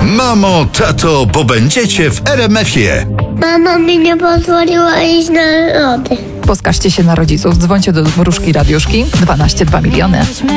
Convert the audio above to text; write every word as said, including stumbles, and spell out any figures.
Mamo, tato, bo będziecie w er em efie. Mama mi nie pozwoliła iść na lody. Poskażcie się na rodziców, dzwońcie do wróżki Radiuszki, dwanaście dwa miliony.